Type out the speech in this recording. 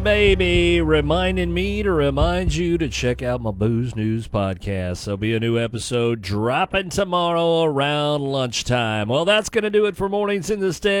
Baby, reminding me to remind you to check out my Booze News podcast. There'll be a new episode dropping tomorrow around lunchtime. Well, that's going to do it for Mornings in the State.